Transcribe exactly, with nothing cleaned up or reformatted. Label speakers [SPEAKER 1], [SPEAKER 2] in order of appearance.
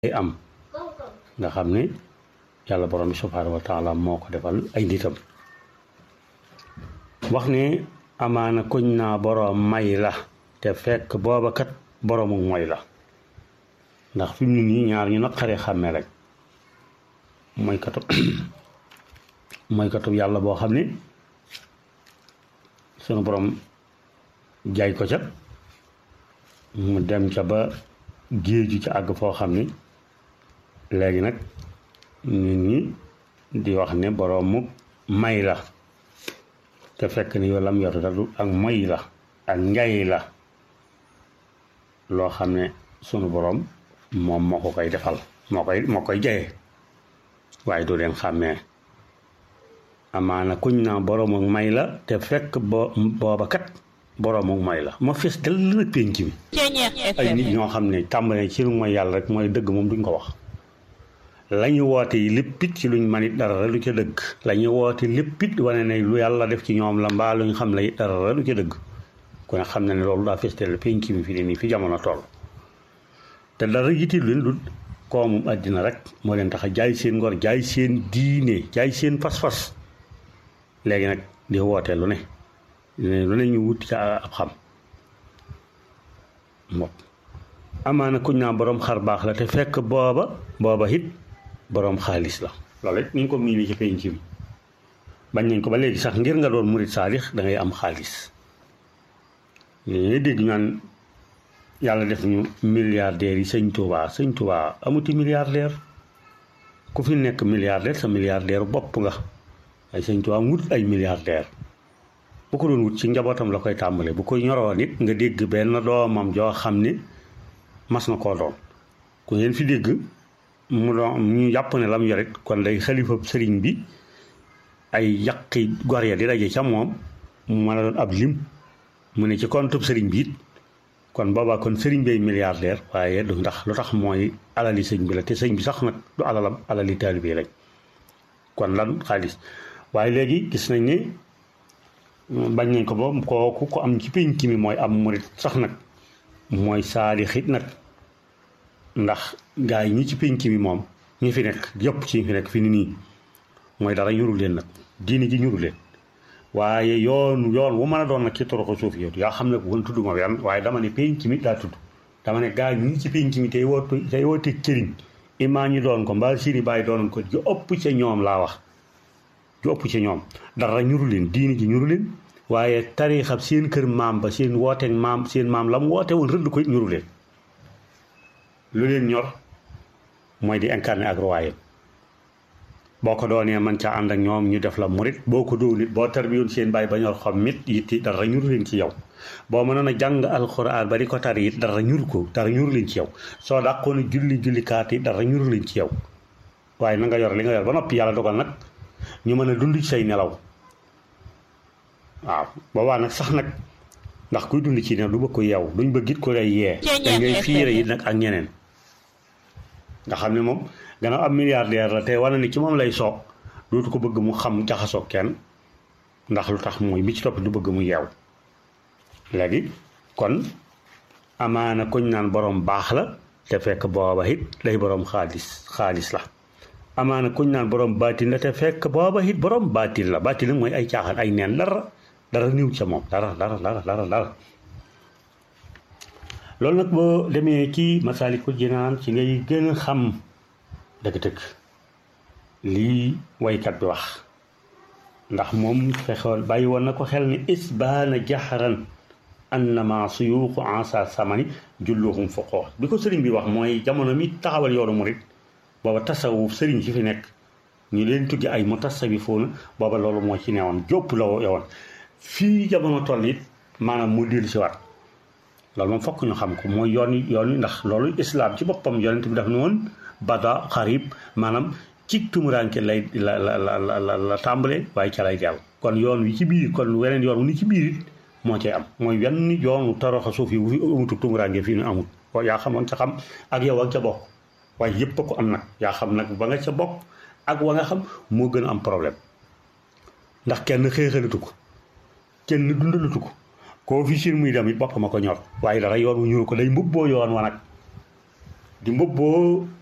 [SPEAKER 1] am nga xam ne yàlla borom bi subhaanahu wa taala moo ko defal ay nitam wax ne amaana kuñ naa borom may la te fekk booba kat boroomu mooy la ndax fi mu ne nii ñaar ñu naqaree xàmmee rek mooy katub mooy katub yàlla boo xam ne sunu borom jaay ko ca mu dem ca ba géeju ca àgg foo xam ni léegi nag nit ñi di wax ne boroomu may la te fekk ni yow lam yor du ak moy la ak njay la loo xam ne sunu boroom moom moo ko koy defal moo koy moo koy jaye waaye du leen xàmmee amaana kuñ naa boroomu may la te fekk bo booba kat boroomu may la ma fees dal na pénc mi ay nit ñoo xam ne tàmbalee ci lu mooy yàlla rek mooy dëgg moom duñ ko wax la ñu woote yi léppit ci luñ manit dara lu ca dëgg la ñu woote léppit wane ne lu yàlla def ci ñoom la mbaa luñ xam la dara lu ca dëgg ku ne xam na ne loolu daa festel penc mi fi ne nii fi jamono toll te dara yitil leen lu koomum àddina rek moo leen tax a jaay seen ngor jaay seen diine jaay seen fas-fas léegi nag di wootee lu ne lu ne ñu wut ca ab xam moom amaana kuñ naa boroom xar baax la te fekk booba booba it boroom xaalis la loolu it ñu ngi ko mii ni ci penc mi bañ nañ ko ba léegi sax ngir nga doon murit saalix da ngay am xaalis ñuy dégg ñaan yàlla def ñu milliardaires yi sëñ Touba sëñ Touba amuti milliardaire ku fi nekk milliardaire sa milliardaire bopp nga ay sëñ Touba wut ay milliardaire bu ko doon wut ci njabootam la koy tàmbale bu koy ñoroo nit nga dégg benn doomam joo xam ne mas na koo doon ku ngeen fi dégg mu doon ñu jàpp ne lam yorit kon day xalifa sëriñ bi ay yàqi gor ya di daje ca moom mu mën a doon ab lim mu ne ci kontub sëriñ bi it kon boobaa kon sëriñ bay milliardaire waaye du ndax lu tax mooy alali sëñ bi la te sëñ bi sax nag du alalam alali taalibe lañ kon lan xaalis waaye léegi gis nañ ne bañ nañ ko ba kooku ko am ci pénc mi mooy am murit sax nag mooy saalixit nag ndax gaa yi ñi ci pénc mi moom ñi fi nekk yëpp ci ñi fi nekk fi ni nii mooy dara ñurul leen nag diini ji ñurul leen waaye yoon yoon wu mën a doon nag ci toroxo suuf yow yaa xam ne woon tudd ma yan waaye dama ne pénc mi daa tudd dama ne gaa ñi ci pénc mi tey wootu tey woote cëriñ imaa ñu doon ko mbaa sini bàyyi doon ko ju ëpp ca ñoom laa wax ju ëpp ca ñoom dara ñuru leen diini ji ñuru leen waaye tariixam seen kër maam ba seen wooteeg maam seen maam la mu woote woon rëdd ko it ñuru leen lu leen ñor mooy di incarner ak royaume boo ko doonee man caa ànd ak ñoom ñu def la murit boo ko doon nit boo tarbiyoon seen bàyyi ba ñor xam mit it dara ñuru leen ci yow boo mënoon a jàng alxuraan ba di ko tari it dara ñuru ko dara ñuru leen ci yow soo dàqoon a julli julli kaat yi dara ñuru leen ci yow waaye na nga yor li nga yor ba noppi yàlla dogal nag ñu mën a dund ci say nelaw waaw boobaa nag sax nag ndax kuy dund ci ne du bëgg ko yeew duñ bëgg it ko lay yee te ngay fiire yi nag ak ñeneen nga xam ne moom gannaaw am milliardaire la te wane ni ci moom lay soog dootu ko bëgg mu xam jaxasoo kenn ndax lu tax mooy bi ci topp du bëgg mu yeew léegi kon amaana kuñ naan boroom baax la te fekk booba it day boroom xaalis xaalis la amaana kuñ naan boroom baatin la te fekk booba it boroom baatin la baatin la mooy ay caaxaan ay neen dara dara niw ca moom dara dara dara dara dara loolu nag boo demee ci Masaalikul Jinaan ci ngay gën a xam dëgg-dëgg lii waykat bi wax ndax moom fexoon bàyyi woon na ko xel ni isbaana jaxaran annama suyuuxu ansa samani julluhum fuqoo bi ko sëriñ bi wax mooy jamono mi taxawal yoonu murit booba tasawuf sëriñ si fi nekk ñu leen tuddi ay mutasawifoona booba loolu moo ci newoon jópp la yowoon fii jamono toll it maanaam mu dellu si waat loolu moom fokk ñu xam ko mooy yoon yoon ndax loolu islaam ci boppam yonent bi daf ne woon bada xarib maanaam ci tumuraanke lay la la la la la tàmbale waaye ca lay dellu kon yoon wi ci biir kon weneen yoon wu ni ci biir it moo cay am mooy wenn yoonu toroxa suuf yi wu fi amutu tumuraanke fii nu amut yaa xamoon ca xam ak yow ak ca bokk waaye yépp a ko am nag yaa xam nag ba nga ca bokk ak wa nga xam moo gën a am problème ndax kenn xeexalatu ko kenn dundalatu ko koo fi siin muy dem it bopp ma ko ñor waaye dara yoon wu ñuul ko day mbubboo yoon wa nag di mbubboo